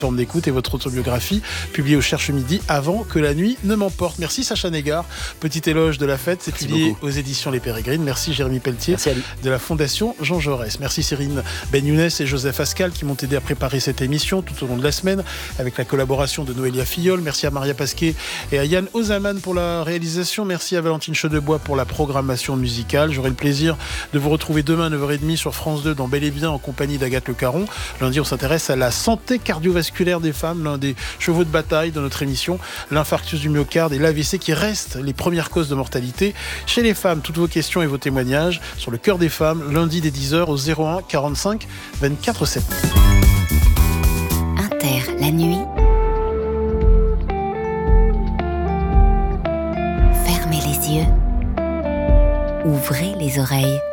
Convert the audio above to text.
Forme d'écoute et votre autobiographie publiée au Cherche Midi avant que la nuit ne m'emporte. Merci Sacha Négard, petit éloge de la fête, c'est publié aux éditions Les Pérégrines. Merci Jérémy Pelletier de la Fondation Jean Jaurès. Merci Cyrine Ben-Younes et Joseph Ascal qui m'ont aidé à préparer cette émission tout au long de la semaine avec la collaboration de Noélia Filleul. Merci à Maria Pasquet et à Yann Ozaman pour la réalisation. Merci à Valentine Chaudebois pour la programmation musicale. J'aurai le plaisir de vous retrouver demain à 9h30 sur France 2 dans Bel et Bien en compagnie d'Agathe Le Caron. Lundi, on s'intéresse à la santé cardiovasculaire des femmes, l'un des chevaux de bataille de notre émission, l'infarctus du myocarde et l'AVC qui restent les premières causes de mortalité chez les femmes. Toutes vos questions et vos témoignages sur le cœur des femmes, lundi dès 10h au 01 45 24 7. Inter, la nuit. Fermez les yeux. Ouvrez les oreilles.